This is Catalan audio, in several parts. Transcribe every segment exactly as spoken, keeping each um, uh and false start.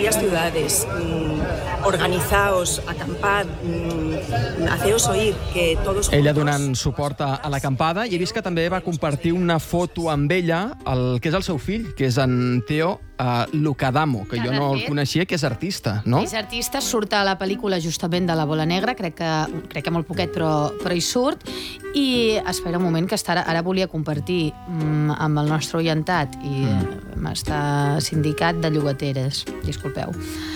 varias ciudades. Mm, organizaos, acampad, mm, haceos oír, que todos Ella juntos... donant suport a, a l'acampada, i he vist que també va compartir una foto amb ella, el que és el seu fill, que és en Teo uh, Lucadamo, que Que, jo de no el fet, coneixia, que és artista, no? És artista, surt a la pel·lícula justament de La Bola Negra, crec que, crec que molt poquet, però, però hi surt. I espera un moment, que està, ara, ara volia compartir mm, amb el nostre oyentat i mm. està sindicat de llogateres. Disculpeu.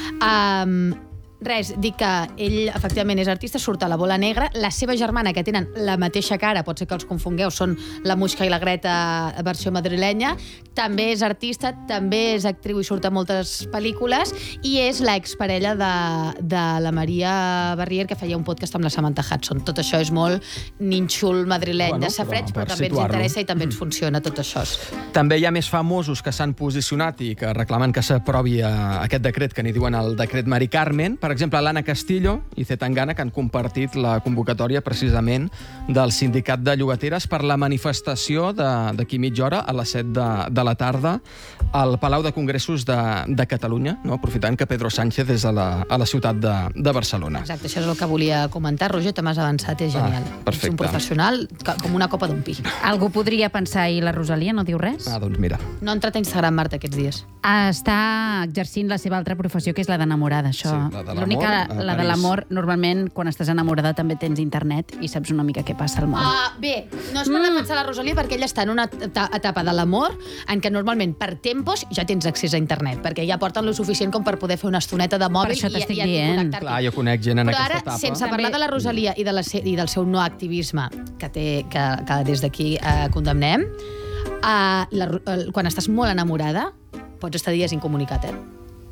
Um, Res, dic que ell efectivament és artista, surt a La Bola Negra. La seva germana, que tenen la mateixa cara, pot ser que els confongueu, són la Muixca i la Greta versió madrilenya, també és artista, també és actriu i surt a moltes pel·lícules, i és l'exparella de, de la Maria Barrier, que feia un podcast amb la Samantha Hudson. Tot això és molt nínxol madrileny, Bueno, de safreig, però però, per també ens situar-lo. interessa i també ens funciona tot això. També hi ha més famosos que s'han posicionat i que reclamen que s'aprovi eh, aquest decret, que n'hi diuen el decret Mari Carmen. Per exemple, l'Anna Castillo i Zetangana, que han compartit la convocatòria precisament del sindicat de llogateres per la manifestació d'aquí mitja hora a les set de, de la tarda al Palau de Congressos de, de Catalunya, no? Aprofitant que Pedro Sánchez és a la, a la ciutat de, de Barcelona. Exacte, això és el que volia comentar. Roger, te m'has avançat, és genial. Ah, perfecte. Ets un professional com una copa d'un pi. Algú podria pensar, i la Rosalia no diu res? Ah, doncs mira. No ha entrat a Instagram, Marta, aquests dies. Està exercint la seva altra professió, que és la d'enamorada, això. Sí, la de l'amor, L'única, a la de París. l'amor, normalment, quan estàs enamorada també tens internet i saps una mica què passa al món. Uh, bé, no és per defensar la Rosalia, perquè ella està en una eta- etapa de l'amor en què normalment per tempos ja tens accés a internet, perquè ja porten lo suficient com per poder fer una estoneta de mòbil això i, t'estic i, i dient. connectar-t'hi. Clar, jo conec gent en Però aquesta ara, etapa. sense També- parlar de la Rosalia i, de la, se- i del seu no activisme, que, té, que, que des d'aquí eh, condemnem, eh, la, Ro- el, quan estàs molt enamorada, pots estar dies incomunicat, eh?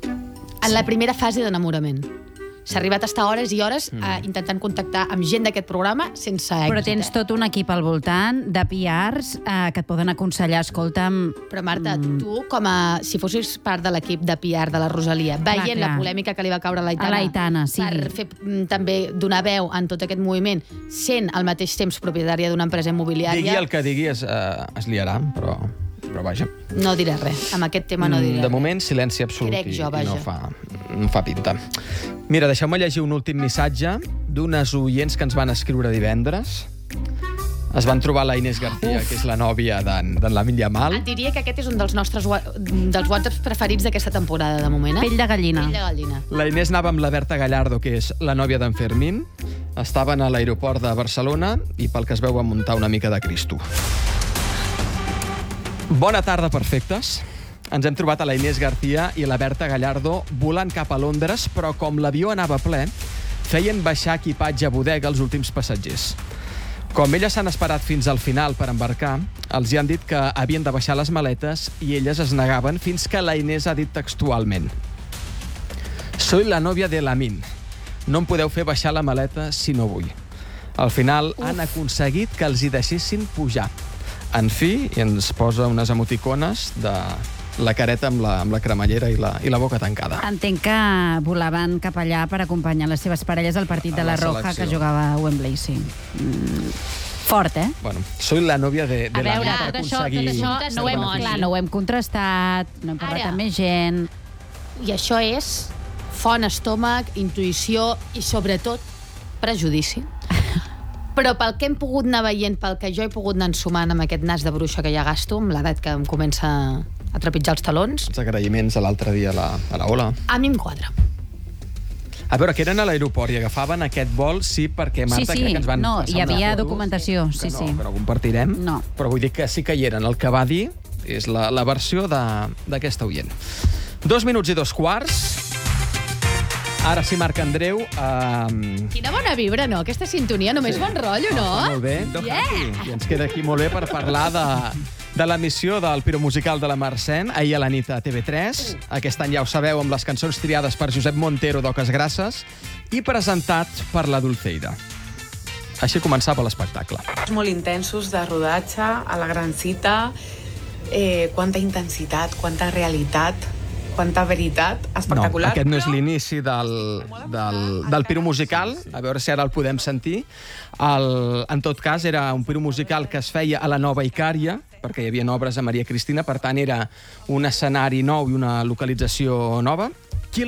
En la primera fase d'enamorament. S'ha arribat a estar hores i hores mm. eh, intentant contactar amb gent d'aquest programa sense èxit. Però tens eh? tot un equip al voltant de P Rs eh, que et poden aconsellar, escolta'm... Però, Marta, mm. tu, com a, si fossis part de l'equip de P R de la Rosalia, veient clar. la polèmica que li va caure a l'Aitana, A l'Aitana, sí. per fer mm, també donar veu en tot aquest moviment, sent al mateix temps propietària d'una empresa immobiliària... Digui el que digui, es, eh, es liarà, però, però vaja. No diré res. Amb aquest tema no diré De res. moment, silenci absolut. Crec i, jo, i vaja. no fa, no fa pinta. Mira, deixeu-me llegir un últim missatge d'unes oients que ens van escriure divendres. Es van trobar la Inés García, Uf. que és la nòvia d'en Lamine Yamal. Et diria que aquest és un dels nostres wa- dels whatsapps preferits d'aquesta temporada, de moment. Eh? Pell de gallina. Pell de gallina. La Inés anava amb la Berta Gallardo, que és la nòvia d'en Fermín. Estaven a l'aeroport de Barcelona i, pel que es veu, van muntar una mica de Cristo. Bona tarda, perfectes. Ens hem trobat a la Inés García i la Berta Gallardo volant cap a Londres, però com l'avió anava ple, feien baixar equipatge a bodega els últims passatgers. Com elles s'han esperat fins al final per embarcar, els hi han dit que havien de baixar les maletes i elles es negaven fins que la Inés ha dit textualment: «Soy la novia de Lamine. No em podeu fer baixar la maleta si no vull». Al final Uf. han aconseguit que els hi deixessin pujar. En fi, i ens posa unes emoticones de la careta amb la, amb la cremallera i la, i la boca tancada. Entenc que volaven cap allà per acompanyar les seves parelles al partit A de la, la Roja, selecció. que jugava a Wembley, sí. Mm, fort, eh? Bueno, soy la novia de, de A veure, Lamine per tot això, aconseguir... tot això no ho, hem, testimoni. clar, no ho hem contrastat, no hem parlat Ara. amb més gent... I això és font, estómac, intuïció i, sobretot, prejudici. Però pel que hem pogut anar veient, pel que jo he pogut anar ensumant amb aquest nas de bruixa que ja gasto, amb l'edat que em comença a trepitjar els talons, Els agraïments de l'altre dia a la, a la Ola. a mi em quadra. A veure, que eren a l'aeroport i agafaven aquest vol, sí, perquè, Marta, Sí, sí, crec que ens van no, passar hi unes havia fotos, documentació, que sí, no, sí. que no compartirem, No. però vull dir que sí que hi eren. El que va dir és la, la versió d'aquesta oient. Dos minuts i dos quarts. Ara sí, Marc Andreu. Um... Quina bona vibra, no? Aquesta sintonia, només sí. bon rotllo, no? Està molt bé. Yeah. I ens queda aquí molt bé per parlar de, de l'emissió del piromusical de la Mercè, ahir a la nit a T V tres. Aquest any ja ho sabeu, amb les cançons triades per Josep Montero d'Oques Grasses i presentat per la Dulceida. Així començava l'espectacle. Molt intensos de rodatge, a la gran cita, eh, quanta intensitat, quanta realitat, quanta veritat, espectacular. No, aquest no és l'inici del, del, del piro musical, a veure si ara el podem sentir. El, en tot cas, era un piro musical que es feia a la Nova Icària, perquè hi havia obres a Maria Cristina, per tant era un escenari nou i una localització nova.